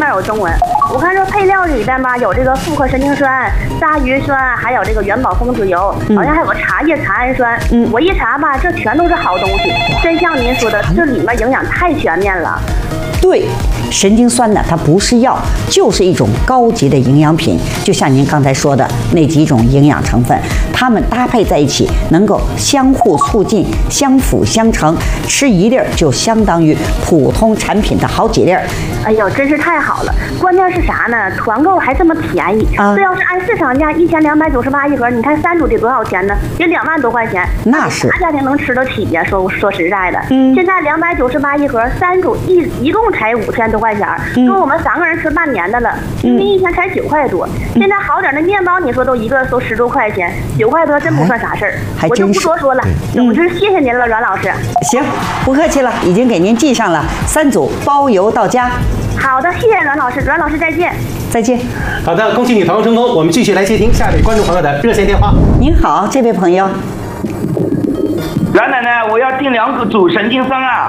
面有中文。我看这配料里边吧，有这个复合神经酸、鲨鱼酸，还有这个元宝分子油，好像还有个茶叶茶氨酸。我一查吧，这全都是好东西。真像您说的，这里面营养太全面了。 对，神经酸呢，它不是药，就是一种高级的营养品。就像您刚才说的那几种营养成分，它们搭配在一起，能够相互促进、相辅相成。吃一粒儿就相当于普通产品的好几粒儿。 哎呦，真是太好了！关键是啥呢？团购还这么便宜。这要是按市场价1298一盒，你看3组得多少钱呢？也2万多块钱。 那是啥家庭能吃得起呀？说实在的，现在298一盒，3组一共才5000多块钱，够我们3个人吃半年的了。平均一天才9块多。现在好点的面包，你说都一个都10多块钱，9块多真不算啥事儿。我就不多说了，总之谢谢您了，阮老师。 行，不客气了，已经给您寄上了3组，包邮到家。 好的，谢谢阮老师，阮老师再见。 再见。 好的，恭喜你团购成功。我们继续来接听下一位观众朋友的热线电话。 您好，这位朋友。 阮奶奶，我要订2组神经酸啊。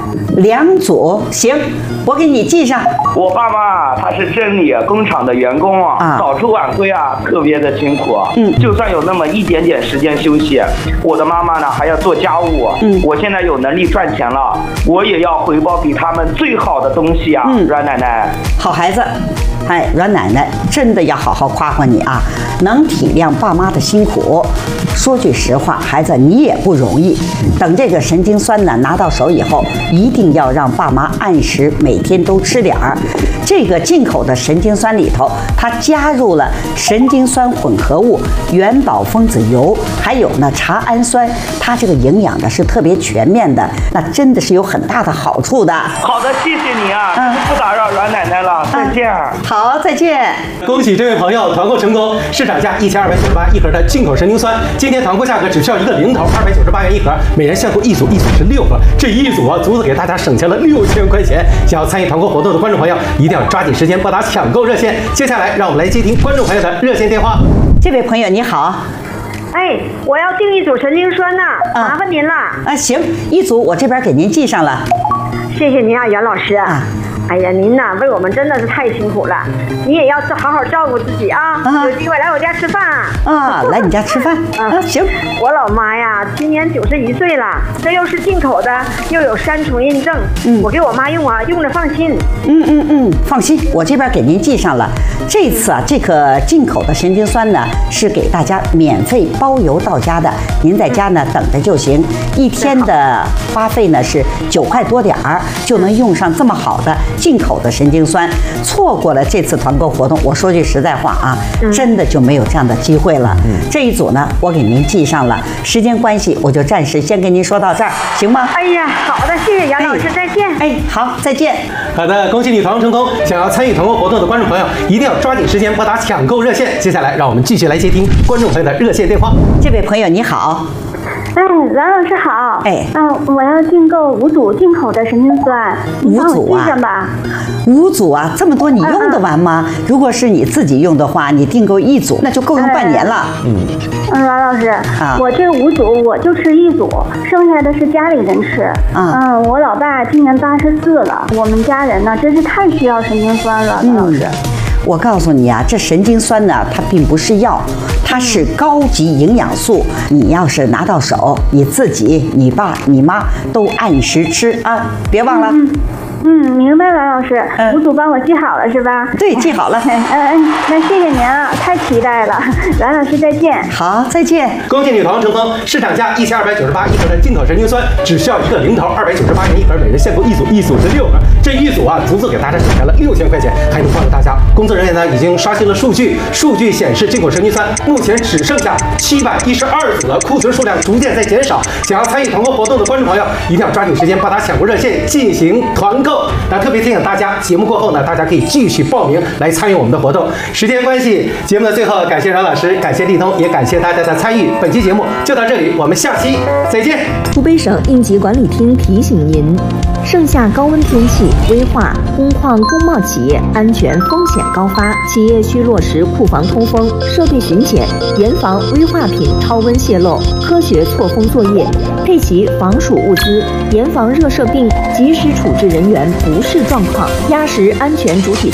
2组，行，我给你寄上。 我爸爸他是真理工厂的员工啊，早出晚归啊，特别的辛苦。就算有那么一点点时间休息，我的妈妈呢还要做家务。我现在有能力赚钱了，我也要回报给他们最好的东西啊。阮奶奶， 好孩子。哎，阮奶奶真的要好好夸夸你啊，能体谅爸妈的辛苦。说句实话，孩子你也不容易。等这个神经酸呢拿到手以后，一定要让爸妈按时每天都吃点儿。这个进口的神经酸里头，它加入了神经酸混合物、元宝分子油，还有呢茶氨酸，它这个营养呢是特别全面的，那真的是有很大的好处的。 好的，谢谢你啊，不打扰阮奶奶了，再见。 好，再见。 恭喜这位朋友团购成功，市场价1298一盒的进口神经酸，今天团购价格只需要一个零头，298元一盒，每人限购1组，1组是6盒，这一组啊，足足给大家省下了6000块钱。想要参与团购活动的观众朋友，一定要抓紧时间拨打抢购热线。接下来，让我们来接听观众朋友的热线电话。 这位朋友你好。 哎，我要订1组神经酸呐，麻烦您了。 行，1组我这边给您寄上了。 谢谢您啊，袁老师。哎呀，您呐，为我们真的是太辛苦了，你也要好好照顾自己啊！有机会来我家吃饭啊！来你家吃饭行。 我老妈呀，今年91岁了，这又是进口的，又有3重认证，我给我妈用啊，用着放心。 放心，我这边给您寄上了。这次啊，这个进口的神经酸呢，是给大家免费包邮到家的，您在家呢等着就行。1天的花费呢是9块多点儿，就能用上这么好的进口的神经酸。错过了这次团购活动，我说句实在话啊，真的就没有这样的机会了。这一组呢，我给您寄上了。时间关系，我就暂时先跟您说到这儿，行吗？ 哎呀，好的，谢谢杨老师，再见。 好，再见。 好的，恭喜你团购成功。想要参与团购活动的观众朋友，一定要抓紧时间拨打抢购热线。接下来，让我们继续来接听观众朋友的热线电话。 这位朋友你好。 阮老师好。我要订购5组进口的神经酸 ，5组啊？5组啊，这么多你用得完吗？如果是你自己用的话，你订购1组，那就够用半年了。 阮老师，我这5组我就吃1组，剩下的是家里人吃。我老爸今年84了，我们家人呢真是太需要神经酸了，阮老师。 我告诉你啊，这神经酸呢，它并不是药，它是高级营养素。你要是拿到手，你自己、你爸、你妈都按时吃啊，别忘了。 明白了，老师，5组帮我记好了是吧？ 对，记好了。 那谢谢您啊，太期待了。阮老师再见。 好，再见。 恭喜你团购成功，市场价1298一盒的进口神经酸，只需要一个零头，298元一盒，每人限购1组，1组是6盒，这一组啊，足足给大家省下了6000块钱，还能帮助大家。工作人员呢已经刷新了数据，数据显示进口神经酸目前只剩下712组了，库存数量逐渐在减少。想要参与团购活动的观众朋友，一定要抓紧时间拨打抢购热线进行团购。那特别提醒大家，节目过后呢，大家可以继续报名来参与我们的活动。时间关系，节目的最后，感谢阮老师，感谢立通，也感谢大家的参与。本期节目就到这里，我们下期再见。 湖北省应急管理厅提醒您：盛夏高温天气，危化、工矿、工贸企业安全风险高发，企业需落实库房通风、设备巡检，严防危化品超温泄漏，科学错峰作业，配齐防暑物资，严防热射病，及时处置人员不适状况，压实安全主体。